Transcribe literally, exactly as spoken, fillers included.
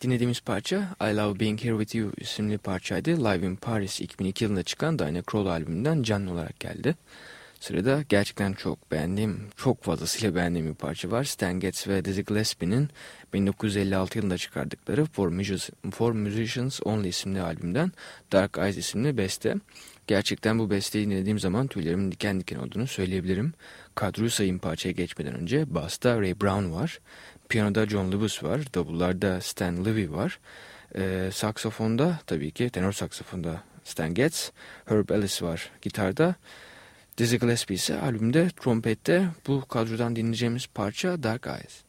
dinlediğimiz parça I Love Being Here With You isimli parçaydı. Live in Paris iki bin iki yılında çıkan Diana Krall albümünden canlı olarak geldi. Sırada gerçekten çok beğendiğim, çok fazlasıyla beğendiğim bir parça var. Stan Getz ve Dizzy Gillespie'nin bin dokuz yüz elli altı yılında çıkardıkları For, Music, For Musicians Only isimli albümden Dark Eyes isimli beste. Gerçekten bu besteyi dinlediğim zaman tüylerimin diken diken olduğunu söyleyebilirim. Kadroyu sayayım parçaya geçmeden önce. Bass'ta Ray Brown var. Piyanoda John Lewis var. Davullarda Stan Levy var. Ee, saksafonda tabii ki tenor saksafonda Stan Getz. Herb Ellis var gitarda. Dizzy Gillespie ise albümde trompette. Bu kadrodan dinleyeceğimiz parça Dark Eyes.